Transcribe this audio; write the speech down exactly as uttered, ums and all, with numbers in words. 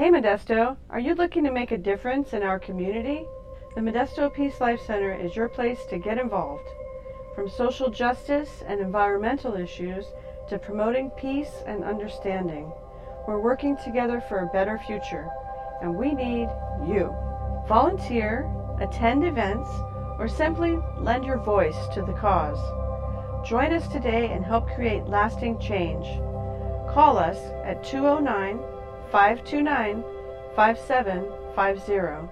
Hey Modesto, are you looking to make a difference in our community? The Modesto Peace Life Center is your place to get involved. From social justice and environmental issues to promoting peace and understanding, we're working together for a better future, and we need you. Volunteer, attend events, or simply lend your voice to the cause. Join us today and help create lasting change. Call us at two oh nine, five two nine, five seven five zero.